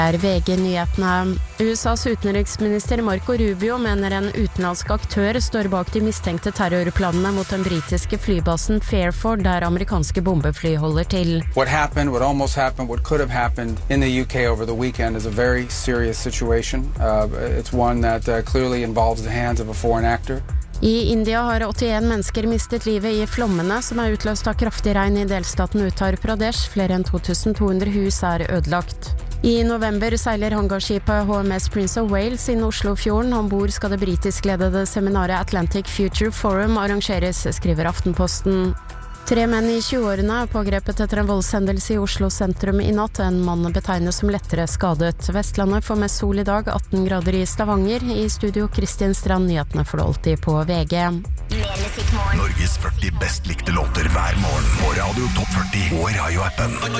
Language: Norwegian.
VG-nyhetene. USAs utenriksminister Marco Rubio mener en utenlandsk aktør står bak de mistenkte terrorplanene mot den britiske flybasen Fairford, der amerikanske bombefly holder til. What happened, what almost happened, what could have happened in the UK over the weekend is a very serious situation. It's one that clearly involves the hands of a foreign actor. I India har 81 mennesker mistet livet i flommene som utløst av kraftig regn i delstaten Uttar Pradesh. Flere enn 2200 hus ødelagt. I november seiler hangarskipet HMS Prince of Wales inn Oslofjorden. Ombord skal det britisk-ledede seminaret Atlantic Future Forum arrangeres, skriver Aftenposten. 3 menn i 20-årene pågrepet etter en voldshendelse i Oslo sentrum i natt. En mann betegnes som lettere skadet. Vestlandet får mest sol i dag, 18 grader i Stavanger. I studio Kristin Strand, nyhetene får du alltid på VG. Norges 40 best likte låter hver morgen på Radio Top 40 og Radio-appen.